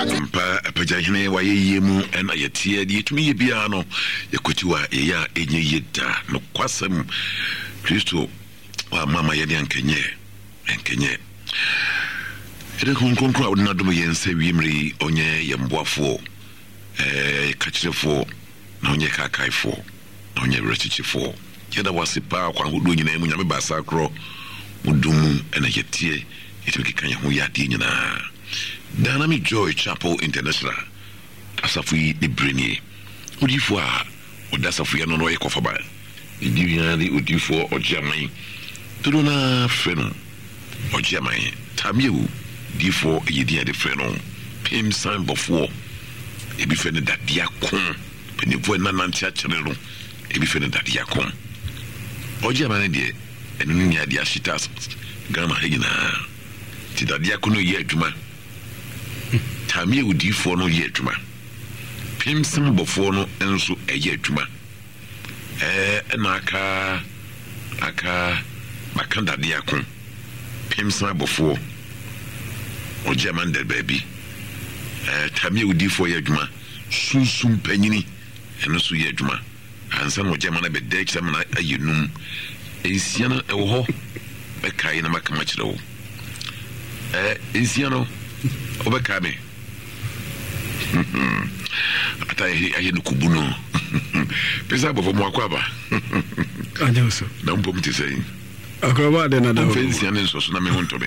Ampa apajahine wa yemu ena yetie di yetumi ye bia no yakoti wa ya enye yeda no kwasem Kristo wa mama ye de ankenye ede konkonkro awona dum ye nsa wiemri onye yemboafo kachirefo na onye kakaifo na onye rechichifo yeda wasipa kwa hudu nyina emu nyame basa kro mudumu ena yetie yetumi kanya ho yade nyina Dynamic Joy Chapel International asafu di breni odifo a odasafu ya no yekofa idiwiani odifo ojiaman todo na freno ojiaman tamiewu difo yedi de freno pim san bofo ebi fene dadia kon penifo na nanti a kire no ebi fene dadia kon ojiaman de enu ni adia shitas gama hegina ti dadia kon ye adwuma Tamie udifo no ye adwuma pimsim bofo no enso eye adwuma na aka makanda de akon pimsim bofo ojeman de baby tamie udifo ye adwuma susum panyini enso ye adwuma ansa no ojeman be de exam na ayinum ensia no ewo ho be kai na makama kire wo ensia no obeka me ata aye no kubuno pesa bofo mo akwaba anyoso na mpom ti sei akwaba de na da fancy anen so na me honto me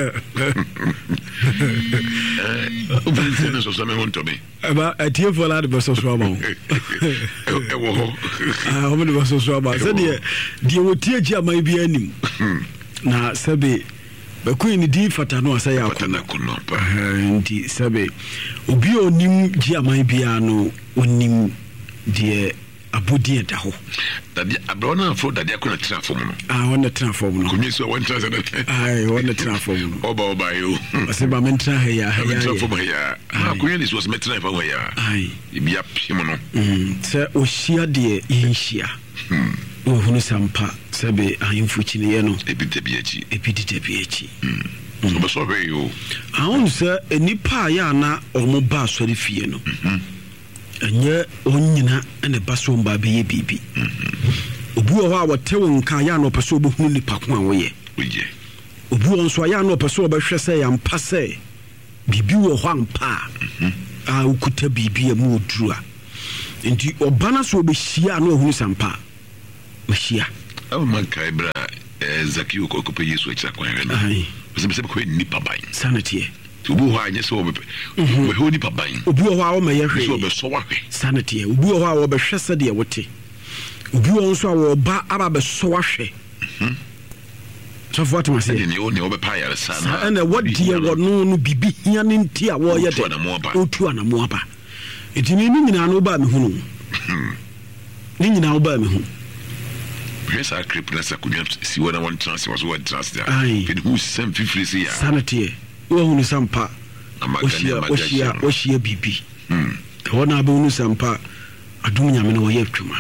fancy anen so na me honto me aba atie fola de beso so aba ewo ho o me de beso so aba se de wotie gi amai bi anim na sabe Bakui ni di fata no asa ya kono pa ndi sabe obi onim gi aman bia no onim de abodie da ho dadi abrona fo dadi akona transform no wona transform no kunyi so won transform wona transform no oba yo ase ba men tra ya transform ya kunyi ni so met transform ya bia pim no se o hia de yinhia hunu sampa sabe ahimfu chine no epiditebiachi so be so hwe yo ahun se enipa ya na omo ba asori fie no enye onyina ene baso mba be ye bibi obu o ha wotewo nka ya no peso obo hunu nipa ko an woye obu on so ya no peso obo hwe se ya mpa se bibi wo ho ampa a ukuta bibi amu oduru a enti obana so obehia no hunu sampa Mashia. Awu mankai bra Zakio kokope Yesu echa kwa ngana. Ai. Bese ko nipa ban. Sanity. Ubu ho anye so obepe. We ho nipa ban. Obi ho a wo meyehwe. So be so wahwe. Sanity. Obi ho a wo be hwese de wote. Obi ho nso a wo ba aba be so wahwe. So what must say? Ni o ne obepa ya sana. Na what die wo no bibi hia ne nti a wo ye de. Otu anamo aba. Enti ni nyina no ba me hunu. Ni nyina wo ba me hunu. Yes, I creep na sakunya si wona one chance was what trust there. Pin who sem fifri si ya. Sanity. Wo hunu sampa. Oshia bibi. Wona abe hunu sampa adum nyame na wo ye atwuma.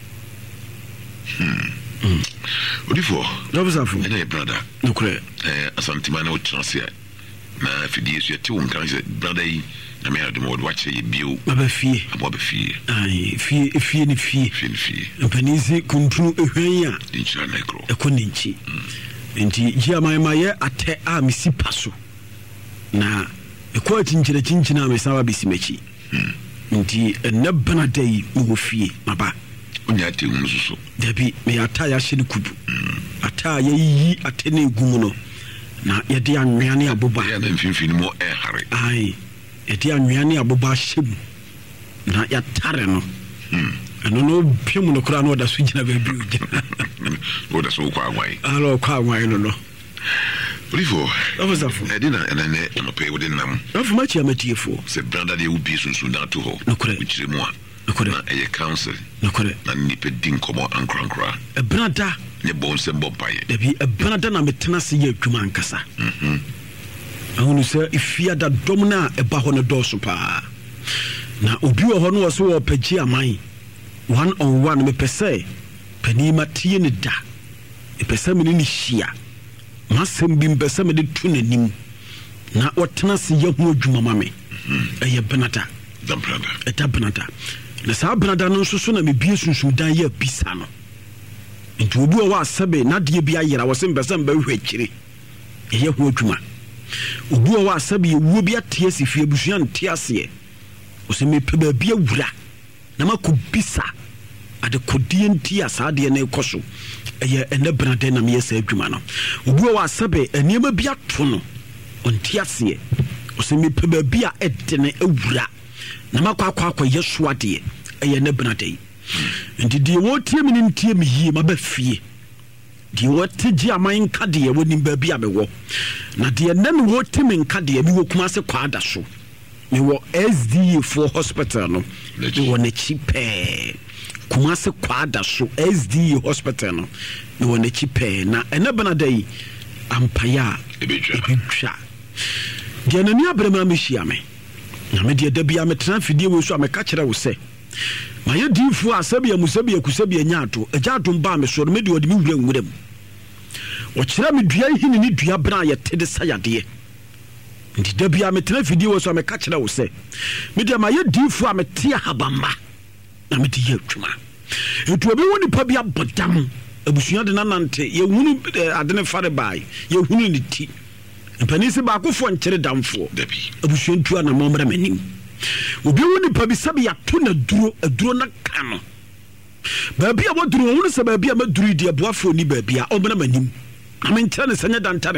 Odifo. Lobsafo. Ene brother. Nokre. Asantima na o chance ya. Na fidie so yete won kan se brother yi na me adum wo watch ye bio. Abafie. Abafie. Ai, fie ni fie. Mpanizi kuntunu ehwan ya. Dinchira negro. Ekoninchi. Enti gia maye ate a misi paso. Na ekwa chinchina me sawa bisimechi. Enti enabana dai wo fie maba. Onya ate hunsuso. Dabi me ata ya hye kubu. Ata ya yi ate na egumu no. Na yede anweane aboba. Ya na mfimfini mo hare. Ai. Yede anweane aboba hyem. Na ya tare no. Ano no piemu no kura no da so gina ba bi ogina. O da so kwa agwan. Alo kwa agwan no. Brifo. Ofisafo. Edina enene no pay within nam. Ofo machi amatiefo. Se branda de ubi sunsu na to ho. Uchire mu a. Na eye council. Na nipa din komo ankrankra. E branda ne bon sembo paye. Dabi e branda na metena se ye adwuma ankasa. Ahunu se ifia da domna e ba ho ne doso pa. Na obi wo ho no so wo pagi aman. One on one me pese panima tie ne da. E pese me ni hia. Masem bi mpese me de tu nanim. Na wotena se ye ho adwuma ma me. ɛyɛ benada ɛda benada na saa benada no nso so na mebie sunsun dan yɛ bisa no nti obi wɔ asɛbe na deɛ bi ayera wɔ sɛ mbɛsɛ mbɛhwɛ akyire ɛyɛ ho adwuma obi wɔ asɛbe yɛwuo bi ate asi fie abusua nte aseɛ wɔ sɛ mepɛ baabi awura na makɔ bisa ade kɔdeɛ nti a saa deɛ no ɛkɔ so ɛyɛ ɛnɛ benada na meyɛ saa adwuma no obi wɔ asɛbe nneɛma bi ato no ɔnte aseɛ wɔ sɛ mepɛ baabi a ɛdene awura na makɔ yɛ soadeɛ ɛyɛ ɛnɛ benada yi nti deɛ wɔtie me no ntie me yie maba fie deɛ wɔte gye aman nka deɛ wɔnim baabi a mewɔ na deɛ nɛ me wɔte me nka deɛ mewɔ kuma se kwaada so mewɔ SDA for hospital no mewɔ n'akyi pɛɛ kuma se kwaada so SDA hospital no mewɔ n'akyi pɛɛ na ɛnɛ benada yi ampaeɛ a ɛbɛtwa deɛ n'ani abrɛm a mehyia me na me deɛ da bia metena fidie wɔ so a meka kyerɛ wo sɛ ma yɛ diifoɔ a sɛbia mu sɛbia kusɛbia nyaato agya atom baa me so no mede ɔde me wura nwura mu ɔkyerɛ me dua hini ne dua bena a yɛte de sa yadeɛ nti da bia metena fidie wɔ so a meka kyerɛ wo sɛ mede ma yɛ diifoɔ a mete ahabamba na mede yɛ adwuma ɛnti obi wɔ nipa bi abɔdam abusua de nanante yɛhunu ade ne fare bae yɛhunu ne ti mpani sɛ baakofoɔ nkyere damfoɔ abusua ntu a na mɔmmra m'anim obi wo nipa bi sabi yato na aduro na ka no baabi a wɔduru wɔn sɛ baabi a maduru di aboafo ni baabi a ɔmena m'anim na menkyerɛ ne sɛnyɛ danta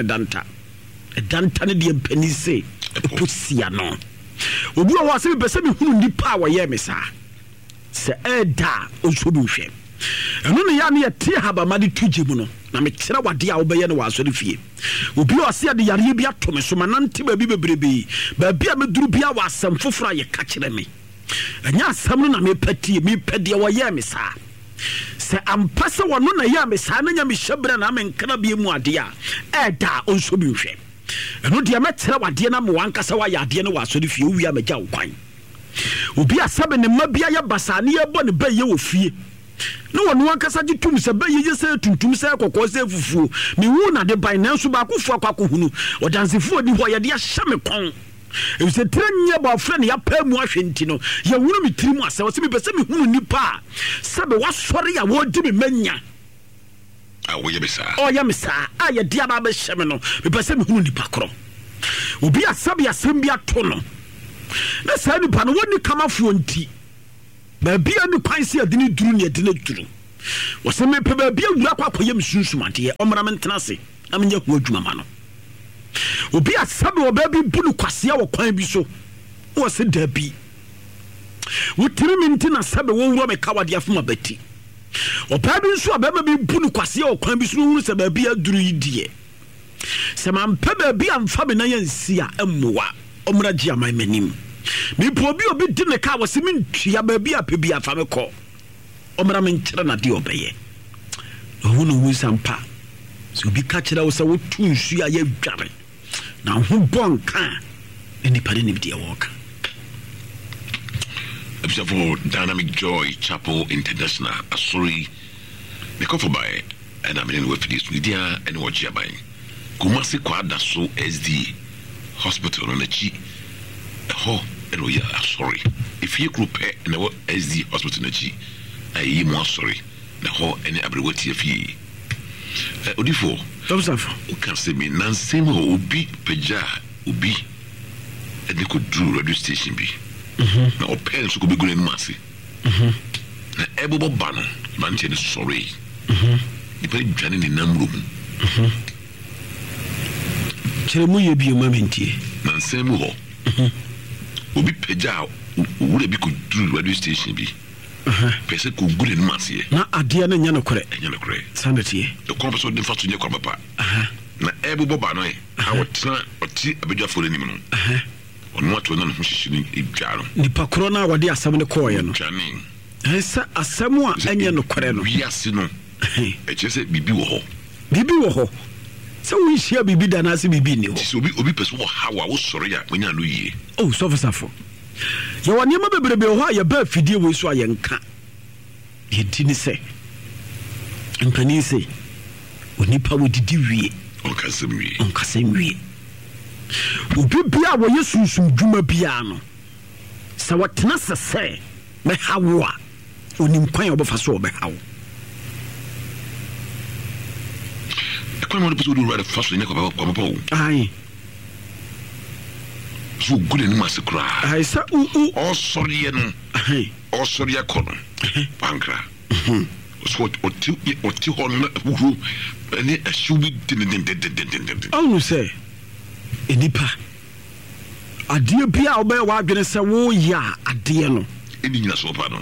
ne deɛ mpani se ɛposia no obi wɔ hɔ a sɛ mepɛ sɛ mehunu nipa a wɔyɛ me saa sɛ ɛda a ɔnso bi nhwɛ ɛno ne yɛ ne yɛte habama de to gye mu no na mekyerɛ wadeɛ a wobɛyɛ no wɔ asɔre fie obi wɔ se ade yareɛ bi ato me so ma nante baabi bebrebee baabi a meduru bia wɔ asɛm foforɔ a yɛka kyerɛ me ɛnyɛ asɛm no na mepɛ tie mepɛ deɛ wɔyɛ me saa sɛ ampa sɛ wɔno na yɛ me saa na nya mehyɛ berɛ na menkra bie mu adeɛ a ɛda a ɔnso bi nhwɛ ɛno deɛ mɛkyerɛ wadeɛ na mewankasa woayɛ adeɛ no wɔ asɔre fie wowie a magya wo kwan obi asɛbe ne mma bia yɛ basaa ne yɛbɔ ne bɛyɛ wɔ fie na wɔno ankasa gye tum sɛ bɛyɛ sɛ tuntum sɛ kɔkɔɔ sɛ fufuo mewu na de ban nanso baakofoɔ akɔhunu ɔdansefoɔ di hɔ yɛde ahyɛ me kɔn ɛfisɛ tira nyɛ bɔfrɛ ne yɛpaa mu ahwɛ nti no yɛwuro me tiri mu asɛ wɔ sɛ mepɛ sɛ mehunu nnipa a sɛbe woasɔre a wɔdi me manya ɔyɛ me saa a yɛde aba bɛhyɛ me no mepɛ sɛ mehunu nnipa korɔ obi asɛbe asɛm bi ato no na saa nnipa no wɔnni kamafoɔ nti baabi a ne kwan sɛ yɛde ne duru ne yɛde ne duru wɔ sɛ mepɛ baabi a wura akɔyɛ me sunsumadeɛ ɔmmara me ntena se na menyɛ ho adwuma ma no obi asɛbe wɔ baabi bu no kwasea wɔ kwan bi so wɔ sɛ daabi wotiri me nti na sɛbe wɔwura me ka wade afoma bati ɔpaa bi nso a bɛma bi bu no kwasea wɔ kwan bi so no hunu sɛ baabi aduru yi deɛ sɛ mampɛ baabi a mfa me na yɛnsi a ɛmmoa ɔmmara gye aman m'anim mipo obi di ne ka wɔ sɛ mentua baabi a pɛ bi afa me kɔ ɔmmara menkyerɛ na deɛ ɔbɛyɛ ɔhu no hu sampa sɛ obi ka kyerɛ wo sɛ wotu nsu a yɛdware na ho bɔ nka a nipa ne nim deɛ wɔka abusuafo Dynamic Joy Chapel International asɔre ne kɔfo bae ɛna mene ne wafidie so ne dia ɛne wɔgye aban Kumasi kwaada so SDA hospital no n'akyi ɛhɔ ɛna ɔyɛ asɔre efie kuro pɛ na ɛwɔ SDA hospital n'akyi ayi mu asɔre na hɔ ɛne abrewati afie odifo tɔmsafo woka sɛ mi nansɛm hɔ obi pagya obi ɛde kɔduru radio station bi na ɔpɛ nso kɔbɛgu n'anim ase na ɛbɛbɔ ba no mankyɛ ne sɔre nipa ne dwane ne nam rom kyerɛ mu yɛ bio ma mentie nansɛm hɔ obi pagya owura bi kɔduru radio station bi pɛ sɛ kɔgu n'anim aseɛ na adeɛ no nyɛ nokorɛ sanetie ɛkwan pɛ sɛ ɔde mfa so nyɛ kwan papa na ɛbɛbɔ ba no a wɔtena ɔte abadwafoɔ no anim no ɔno ato na ne ho hyehye no ɛdwa no nipa korɔ no a wɔde asɛm no kɔɔyɛ no dwane sɛ asɛm a ɛnyɛ nokorɛ no wiase no ɛkyerɛ sɛ biribi wɔ hɔ sɛ wohyia biribi da naase biribi nni hɔ sɛ obi pɛ sɛ wɔhaw a wosɔre a wanya no yie sɔfosafo yɛwɔ nneɛma bebrebe wɔ hɔ a yɛbaa fidie wei so a yɛnka yɛdi ne sɛ mpanin sɛ onipa wɔdidi wie ɔnkasɛm wie obi bia wo yesusum dwuma bia no sɛ wɔtena sɛ bɛhawo a onim kwan a wɔbɛfa so wɔbɛhawo ɛkwan ma wɔde do right fa so ne kwa papa ai so good ni ma se kra ai sa osori no osori akono pankra so oti hon wuru ne ashubi din onu say enipa adeɛ bia obɛ wa adwene sɛ wo ya adeɛ no eni nyina so pa no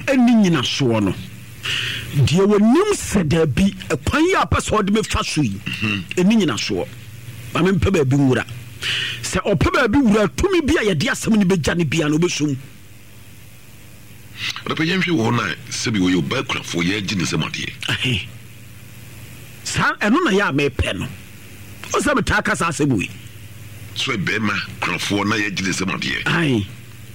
deɛ wonim sɛ da bi kwan ya pa so de me fa so yi eni nyina so ba me mpa ba bi nwura sɛ ɔpa ba bi wura tumi bia yɛde asɛm ne bɛgya ne bia no bɛsom ɔpɛ yɛnhwɛ wɔ na sɛbi wɔ yɛ ba kurafo yɛ gye ne sɛm adeɛ saa ɛno na yɛ a mepɛ no o sɛ metaa ka saa asɛm wi so bɛma kurafo na yɛ gye ne sɛm adeɛ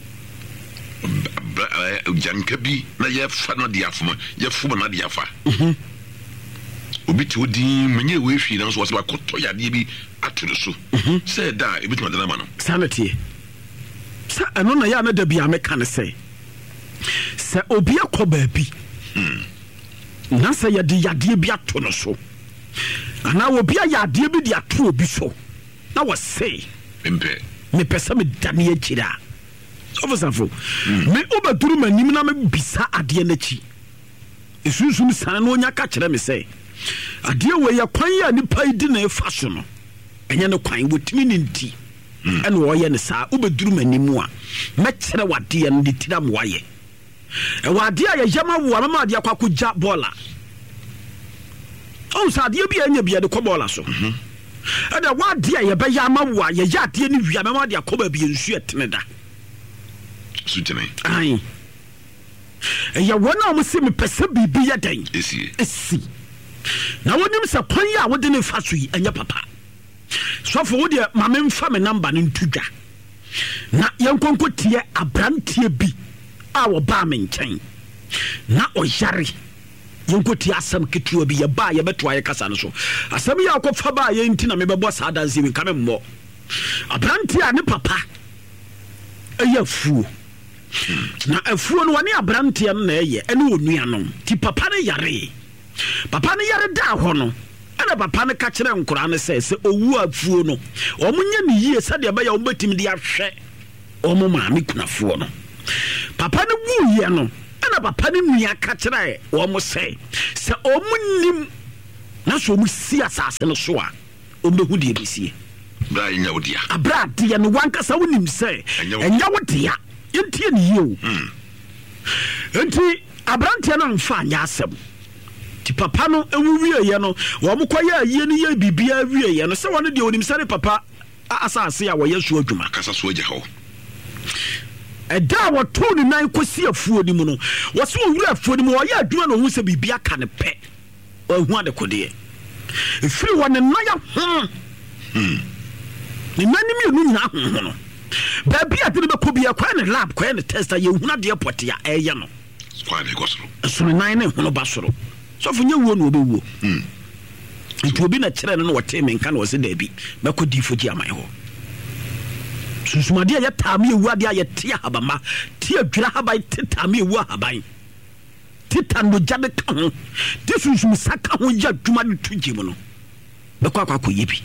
janka bi na yɛfa no de afoma yɛfoma na de afa obi ti odin menye we hwi na so wase bakɔtɔ yadeɛ bi atoro so sɛ da ebi tuma dana ma no sanity sa ɛno na yɛ na da bia meka ne sɛ obi akɔ baabi na sɛ yɛde yadeɛ bi ato no so ana obi ayɛ adeɛ bi de ato obi so na wɔse mepɛ sɛ medane akyira ofisafo me obaduru manim na me bisa adeɛ n'akyi esunsum san no nya ka kyerɛ me sɛ adeɛ wɔ yɛ kwan ya nipa yi di na efa so no ɛnyɛ ne kwan wotimi ne nti ɛna wɔyɛ ne saa obaduru manim a mɛkyerɛ wadeɛ no de tira mo wayɛ ɛwɔ adeɛ a yɛ yama wo ama adeɛ akɔ gya bola ɔn sa adeɛ bi anya bia de kɔ bola so ɛda wadeɛ a yɛbɛyɛ ama wo a yɛyɛ adeɛ ne wia ama adeɛ akɔ ba bi nsu ɛtene da sutene ai ɛyɛ wɔn a mo se me pɛsɛ bibi yɛ dan esi na wonim sɛ kwan ya wode ne fa so yi ɛnyɛ papa sɔfo wo de ma me mfa me number ne ntudwa na yɛnkonko tie abrantie bi a wɔba me nkyɛn na ɔyare yɛnko tie asɛm ketewa bi yɛba yɛbɛto ayɛ kasa no so asɛm yɛ akɔfa ba yɛ nti na mebɛbɔ saa danse wi nka me mmɔ abrantie a ne papa ɛyɛ afuo na afuo no wane abrantie no na ɛyɛ ɛne onua no ti papa ne yare da hɔ no ɛna papa ne ka kyerɛ nkora ne sɛ owu afuo no ɔmo nya ne yie sɛdeɛ bɛyɛ ɔmo betimi de ahwɛ ɔmo maame kunafuo no papa ne wuiɛ no ɛna papa ne nua ka kyerɛ ɔmo sɛ ɔmo nim na so ɔmo si asase no so a ɔmo behu deɛ besie bra nya wodia abra deɛ no wankasa wonim sɛ ɛnya wodia yɛntie ne yie o enti abranteɛ no mfa anyɛ asɛm ti papa no ewu wieyɛ no wɔn kɔyɛ ayie no yɛ bibia wieyɛ no sɛ wɔn deɛ onim sɛ ne papa asase a wɔyɛ so adwuma kasa so agya hɔ ɛda wɔtɔ ne nan kɔsi afuo ni mu no wɔso owura afuo ni mu wɔyɛ adwuma na ohun sɛ bibia ka ne pɛ ɔhu ade kodeɛ efiri wɔ ne nan yɛ ho ne nan ni mi enu nyina ho no baabi a de bɛkɔ bia kwan ne lab kwan ne test a yɛhu adeɛ pɔte a ɛyɛ no kwan ne kɔ soro so ne nan ne ho no ba soro sɔfo nyɛ wuo no obɛwuo nti obi na kyerɛ no na wɔte me nka na wɔse daabi bɛkɔ difo gye aman hɔ sunsumadeɛ yɛ taame ewu adeɛ a yɛte ahabama te adwira haban te taame ewu ahaban te tanogya de ka ho te sunsum sa ka ho yɛ adwuma de to gye mu no bɛkɔ akɔyɛ bi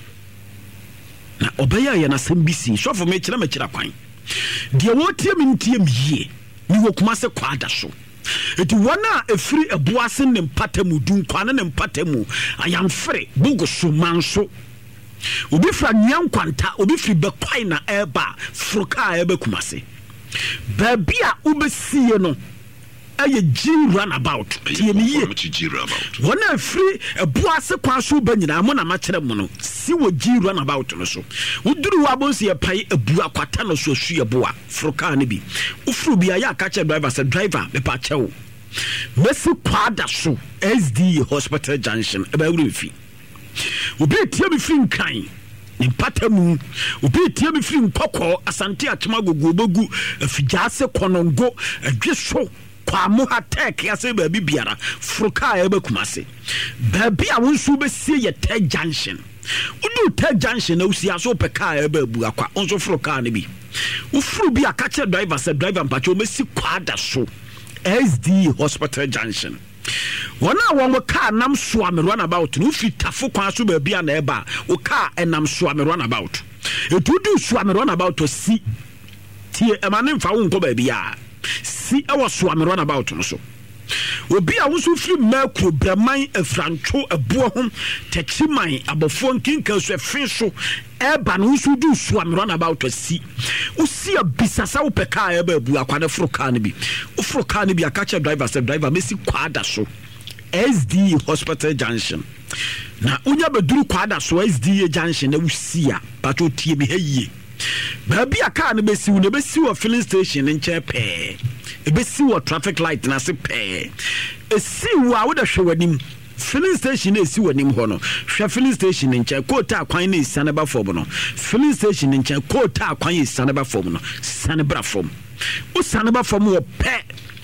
na ɔbɛyɛ yɛ n'asɛm bi si sɔfo mekyerɛ kwan deɛ wɔtie me ntie me yie ne wɔ kuma sɛ kwa da so eti wɔn a efiri ɛboase ne mpatamu dunkwane ne mpatamu ayamfere bugu so manso obi fra nyan kwanta obi firi bɛkwai na ɛba froka ɛbɛ kumase baabi a wobɛsie no ɛyɛ G runabout tie me yie wɔn a efiri ɛboase kwan so ba nyinaa mo na makyerɛ mo no si wɔ G runabout no so woduru wa bonsi yɛ pai ebu akwata no so su yɛ boa froka ne bi ufuru bi ayɛ aka kyerɛ driver sɛ driver mepa kyɛw mesi kwada so SD hospital junction eba wuri fi obi tie me fi nkan ne patamu obi tie me fi nkɔkɔ asante atema gogo bogu afigyaase konongo adwe so kwamo ha tek ya baabi biara froka eba kumase baabi a wonsu besie yɛ tɛ junction Udu tag junction na usi aso pe car ebe bu akwa. Onso fro car ne bi. Ufru bi akache driver se driver mpacho mesi kwada so. SD Hospital Junction. Wana won car nam so am run about. No fi tafo kwan so ba bia na eba. O car enam so am run about. Etudu so am run about to see. Tie emane mfa wo nko ba bia. Si e wo so am run about no so. Obi a wusu firi makro braman afrancho ebo ho techiman abofo nkinka so efin so eba no wusu du so am run about to see usi abisasa wo peka eba bu akwane fro car ne bi wo fro car ne bi akache driver se driver mesi kwada so SD Hospital Junction na unya beduru kwada so SD Junction na wusi a pato tie bi hayi ba bi aka ne besi wo ne besi wo filling station nche pe ebesi wo traffic light na se pe esi wo a wo da hwewanim filling station esi wanim ho no hwe filling station nche kota akwan na isane ba fom no filling station nche kota akwan isane ba fom no sane bra fom o sane ba fom wo pe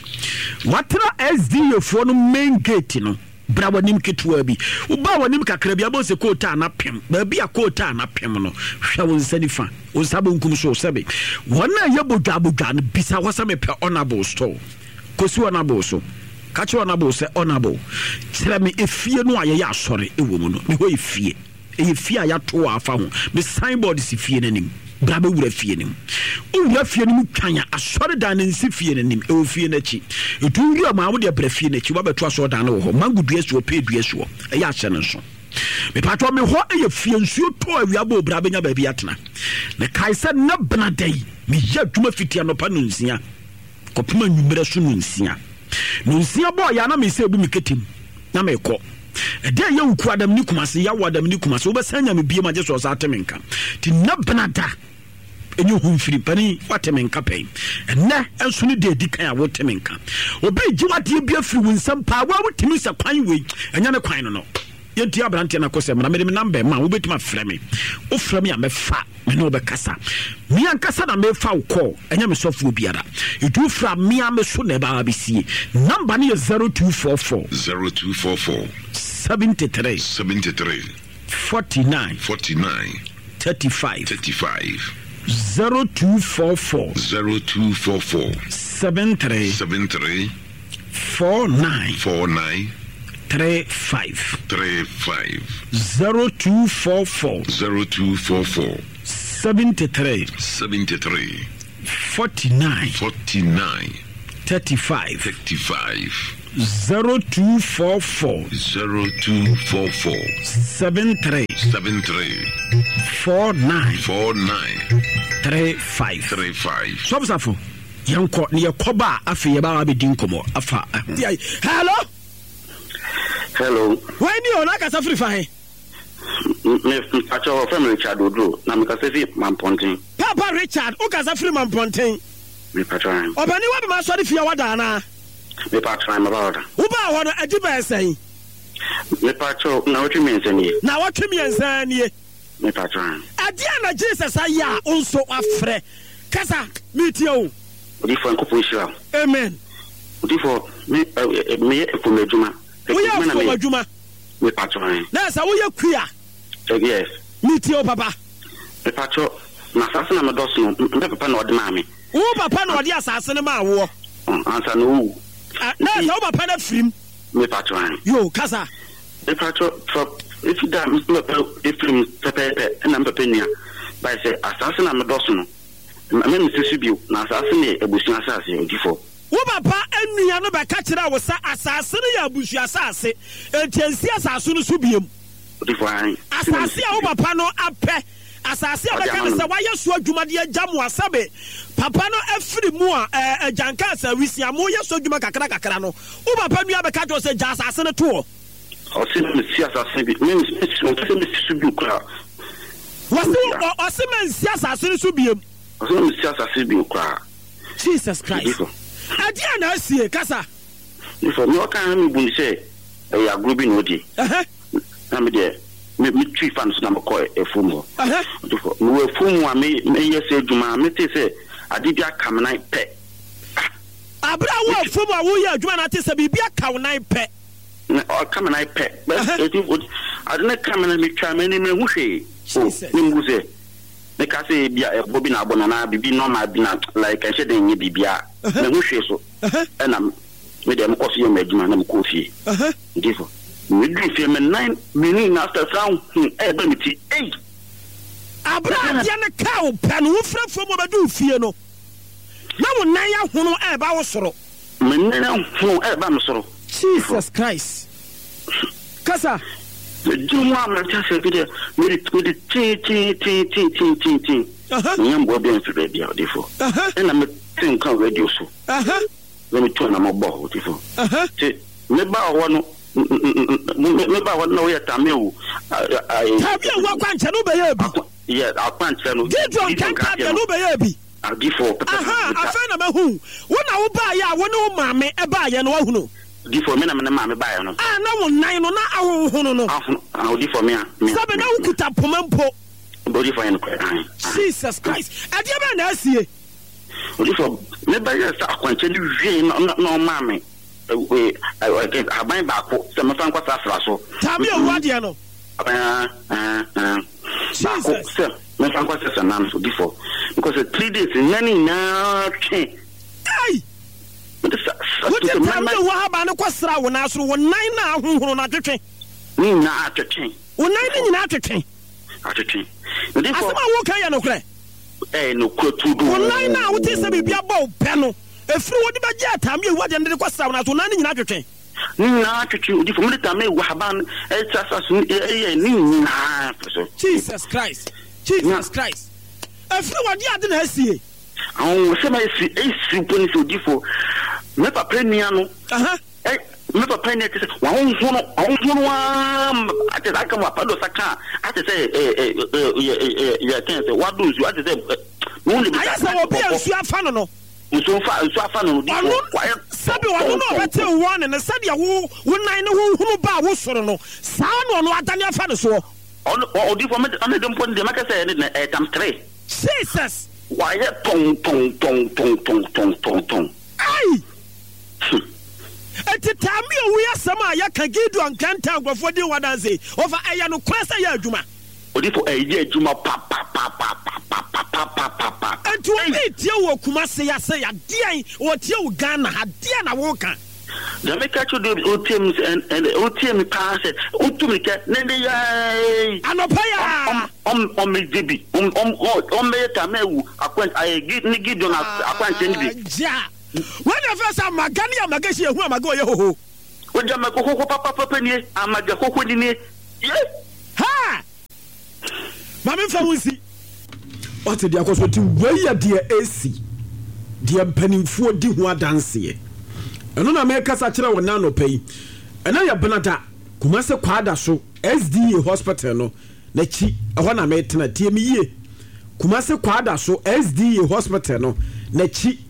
watra SD yefo no main gate no bra wanim ketwa bi wo ba wanim kakra bi abose kota na pem ba bi akota na pem no hwe won sani fa o sabo nkum so sebe wona yebodwa no bisa wasame pe honorable store kosi honorable so kachi honorable se honorable tire me efie no aye ya asore ewo mu no me ho efie ya to afa ho me signboard si fie nanim bra be wura fie nim o wura fie nim twanya asore dan nsi fie nanim e fie na chi etu wura ma wo de bra fie na chi wa beto asore dan no ho mangudua so pe dua so e ya hye ne so me patwa me ho e fie nsuo to awia bo bra benya ba bi atena na kaisa na bnadai me ya dwuma fitia no pa no nsia kopima nwumere so no nsia bo ya na me se bu me ketim na me ko ede ya wuku adam ni kumase ya wadam ni kumase obesanya me bie maje so sa temenka ti na bnada enyo humfiri pani watemenka pen enne enso ne de dikan ya wotemenka obi jiwade bia firi wunsam pa wa wotimi se kwan we enya ne kwan no yenti abrante na kose na me number ma wo betima frame o frame ya me fa me no be kasa mi ankasa na me fa call enya me sofo biara edu fra mi am so na ba bisie number ne 0244 73 49 35 0244 73 49 35 0244 73 49 35 0244 73 49 35 Sobsafo yanko ne yakoba afi ye ba abedin komo afa hello why ni ona ka safri fa he me pacho family Richard Odro na me ka se fi Mamponten Papa Richard o ka safri Mamponten me pacho obani wa be ma so de fia wada na me pacho am about wo ba ho no adi ba sen me pacho na what me nsani na what me nsani me pacho adi na Jesus aya onso afre kasa metie o odi fo nkopo shira amen odi fo me ekomeduma we are from adwuma me pacho na sa we yakua yes metie o papa me pacho na sasa na me doso no me papa na odi ma me wo papa na odi asase ne ma wo ansa no na sa wo papa na frim me pacho yo kasa me pacho if you damn me frim pepe na pepe nia by say asase na me doso no me me sisibiu na asase ne ebusu asase odi fo wo papa enua no be ka kira wo sa asase ne ya abusu asase entiansi asase no so biem odi fo an asase a wo papa no apɛ asase a be ka se wa yeso adwuma de agyamu asabe papa no afiri mu a agyanka asa wisia mo yeso adwuma kakra no wo papa nua be ka jo se gya asase no to o se me si asase bi me se me subiu kra o se me si asase no so biem o se me si asase bi kra Jesus Christ adia na asie kasa ifo me okan me bu se ya grobi no di na me de me twi fan so na me ko efumo ifo me efumo a me yese adwuma me te se ade bia kam nan pe abra wo efumo a wo ye adwuma na te se bibia kaw nan pe na o kam nan pe but adene kamera me twa me ni me hu hwe ni mbuze me ka se bia bobi na abona na bibi normal bi na like I said enye bibia me hu hwe so na me dem ko so me adwuma na me ko fie ndifo me du fie me 9 minutes after sound ba me ti abra dia na ka o pa no wo frafo mo ba du fie no na wo nan ya hono ba wo soro me nan hono ba me soro Jesus Christ kasa do mo am ta se bi de me de ti nyam bo be nfi be dia defo na me tin kan radio so me to na mo bo defo me ba wo no me ba wo no ya tamewu tamewu wa kwanche no be ya bi yeah akwanche no Gideon kan ka de no be ya bi defo afa na mahu wo na wo ba ya wo no maame e ba ya no wa hunu defo me na me maame ba ya no na wo nan no na ahunu no defo me sabe na wo kuta pomampo body for any Jesus Christ ade ba na asie defo me ba ya sa akwanche ni hwe no maame aban ba ko se me fan kwasa afra so tabi o wade no Jesus se me fan kwasa sanan so before because 3 days nani na twen ai what the time we have an kwasra wo na so wo nan na ahunhuru na twetwen ni na atwetwen wo nan ni na atwetwen before asema wo kan ya no kre no krotudu wo nan na wo te se bibia ba o pe no efiri wodi ba gya tam ye wadi ndede kwasa na so nan nyina twetwen na twetwen odi fo tam e wahaban e tsasa so e ni na Jesus Christ efiri wadi ade na asie awon se ma esi poni so odi fo me papa nia no me papa nia te se wa hono ate da kam apado saka ate se ya ten se wa do zu ate se no le bi asa wo bi ansu afa no nso afa no di sabi wa no bete won ne sabi wo nan ne hunu ba wo soro no saa no atani afa no so odi fo me dem pon de maka say ne tam 3 Jesus why tong ai eti tami owi asama ya ka Gideon kanta gwafo di wadanse over eya no kwasa ya adwuma odi fo eya adwuma pa enti o tie wo Kumase ya se ya dian o tie wo Ghana ha dian na wo kan da me ka chu do otiem and otiem pass otumi ke nende ya anopa ya me dibi me tamewu akwan ay ni Gideon akwan tendi ja when the first magani ya magashi ehu amago ye hoho o jama kokoko papa ni amaga kokoko ni ye ha mama fa wonsi o te dia koso ti weya dia AC dia mpanimfo di ho adanse ye eno na me kasa kire wona no pai ena ya benata Kumase kwada so SDA hospital no na chi eho na me tena tie mi ye Kumase kwada so SDA hospital no na chi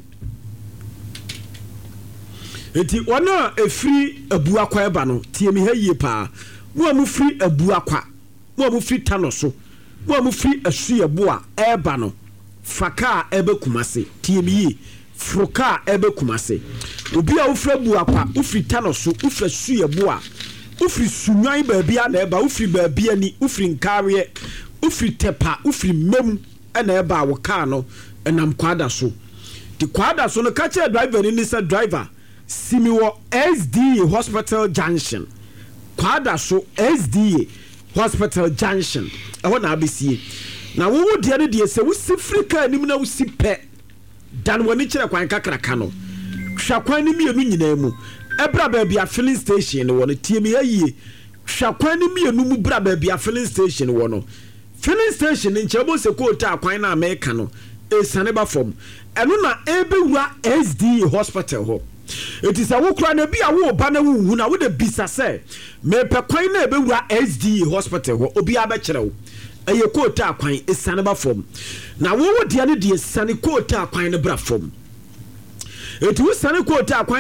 enti wana efiri abuakwa eba no tie mi ha yie pa mo amu firi abuakwa mo amu firi tano so mo amu firi asu eboa eba no faka ebe Kumase tie mi yie froka ebe Kumase obi a ufiri abuakwa ufiri tano so ufiri asu eboa ufiri sunwan baabia na eba ufiri baabia ni ufiri nkare ufiri tepa ufiri mem na eba woka no enam kwada so di kwada so no ka che driver ni sa driver Simiwo SDA Hospital Junction kwada so SDA Hospital Junction eho na abesie na wo de ne de se wo sifrika anim na wo sipe dan woni kire kwan kakraka no hwakwan ni mienu nyina mu ebra ba bia filling station no no tie me ayie hwakwan ni mienu mu bra ba bia filling station wo no filling station nche bo se ko ta kwan na America no esane ba fom eno na ebewura SDA Hospital ho it is a wukra na bi a wo ba na wu na wo de bisa se me pe kwan na ebewura SDA Hospital ho obi abekere wo eye kota kwan esane ba fom na wo wo de ne de esane kota kwan ne bra fom etu sane kota kwan